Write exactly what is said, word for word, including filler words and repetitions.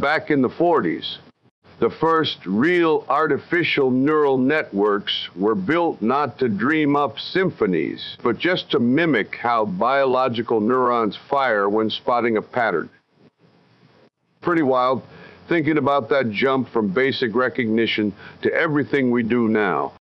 back in the forties. The first real artificial neural networks were built not to dream up symphonies, but just to mimic how biological neurons fire when spotting a pattern. Pretty wild, thinking about that jump from basic recognition to everything we do now.